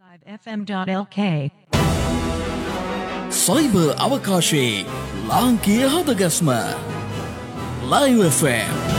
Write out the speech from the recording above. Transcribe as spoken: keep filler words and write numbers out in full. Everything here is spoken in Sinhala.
F M dot L K cyber අවකාශයේ ලාංකීය හදගස්ම Live F M